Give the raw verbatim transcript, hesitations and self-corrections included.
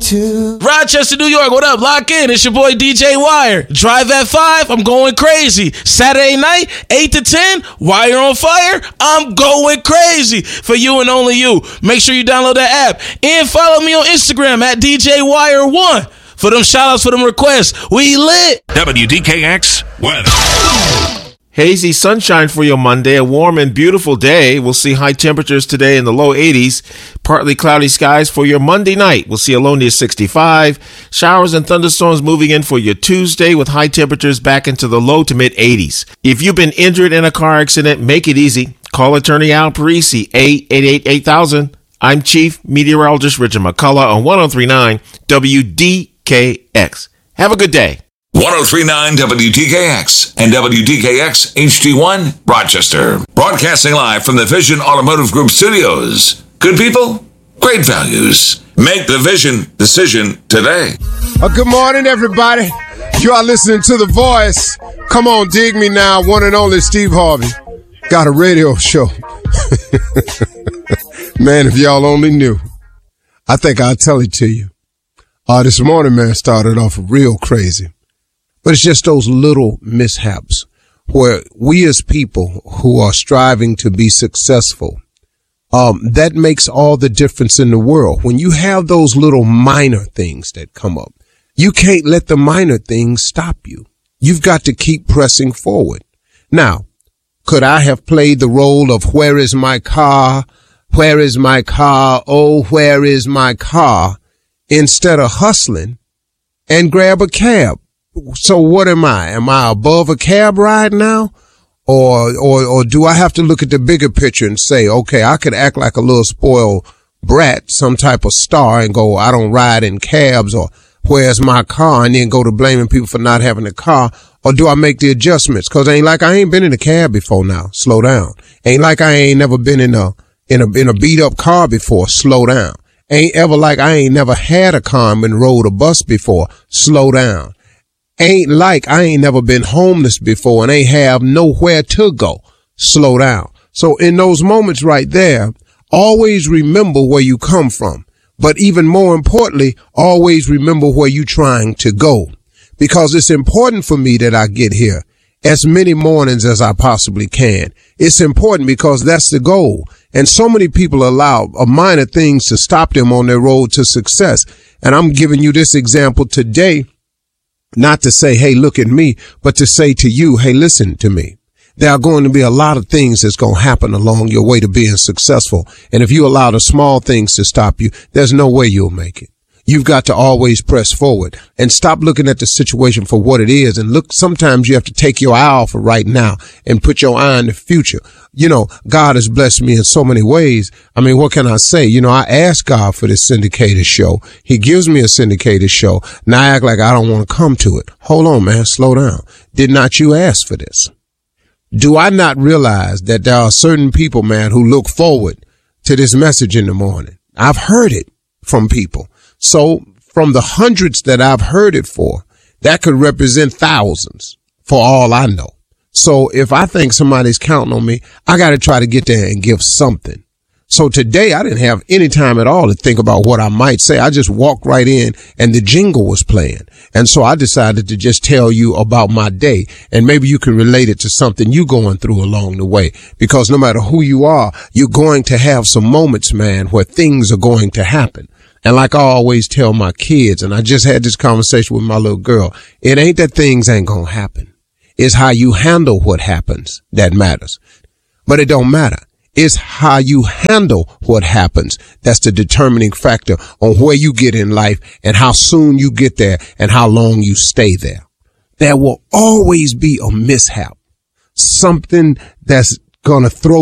too. Rochester, New York, what up? Lock in. It's your boy D J Wire. Drive at five, I'm going crazy. Saturday night, eight to ten, Wire on Fire, I'm going crazy. For you and only you. Make sure you download that app. And follow me on Instagram at D J Wire one. For them shout-outs, for them requests. We lit. W D K X weather. Hazy sunshine for your Monday, a warm and beautiful day. We'll see high temperatures today in the low eighties. Partly cloudy skies for your Monday night. We'll see a low near sixty-five. Showers and thunderstorms moving in for your Tuesday with high temperatures back into the low to mid eighties. If you've been injured in a car accident, make it easy. Call attorney Al Parisi, eight eight eight, eight thousand. I'm Chief Meteorologist Richard McCullough on ten thirty-nine W D K X. Have a good day. ten thirty-nine W D K X and W D K X H D one Rochester. Broadcasting live from the Vision Automotive Group studios. Good people, great values. Make the Vision decision today. Uh, good morning, everybody. You are listening to The Voice. Come on, dig me now. One and only Steve Harvey. Got a radio show. Man, if y'all only knew. I think I'll tell it to you. Uh, this morning, man, started off real crazy. But it's just those little mishaps where we as people who are striving to be successful, um, that makes all the difference in the world. When you have those little minor things that come up, you can't let the minor things stop you. You've got to keep pressing forward. Now, could I have played the role of where is my car? Where is my car? Oh, where is my car? Instead of hustling and grab a cab? So what am I? Am I above a cab ride now? Or, or, or do I have to look at the bigger picture and say, okay, I could act like a little spoiled brat, some type of star and go, I don't ride in cabs, or where's my car? And then go to blaming people for not having a car. Or do I make the adjustments? Cause ain't like I ain't been in a cab before now. Slow down. Ain't like I ain't never been in a, in a, in a beat up car before. Slow down. Ain't ever like I ain't never had a car and rode a bus before. Slow down. Ain't like I ain't never been homeless before and ain't have nowhere to go. Slow down. So in those moments right there, always remember where you come from. But even more importantly, always remember where you're trying to go. Because it's important for me that I get here as many mornings as I possibly can. It's important because that's the goal. And so many people allow minor things to stop them on their road to success. And I'm giving you this example today. Not to say, hey, look at me, but to say to you, hey, listen to me. There are going to be a lot of things that's going to happen along your way to being successful. And if you allow the small things to stop you, there's no way you'll make it. You've got to always press forward and stop looking at the situation for what it is. And look, sometimes you have to take your eye off of right now and put your eye on the future. You know, God has blessed me in so many ways. I mean, what can I say? You know, I asked God for this syndicated show. He gives me a syndicated show. Now I act like I don't want to come to it. Hold on, man. Slow down. Did not you ask for this? Do I not realize that there are certain people, man, who look forward to this message in the morning? I've heard it from people. So from the hundreds that I've heard it for, that could represent thousands for all I know. So if I think somebody's counting on me, I got to try to get there and give something. So today I didn't have any time at all to think about what I might say. I just walked right in and the jingle was playing. And so I decided to just tell you about my day, and maybe you can relate it to something you're going through along the way, because no matter who you are, you're going to have some moments, man, where things are going to happen. And like I always tell my kids, and I just had this conversation with my little girl, it ain't that things ain't going to happen. It's how you handle what happens that matters. But it don't matter. It's how you handle what happens. That's the determining factor on where you get in life and how soon you get there and how long you stay there. There will always be a mishap, something that's going to throw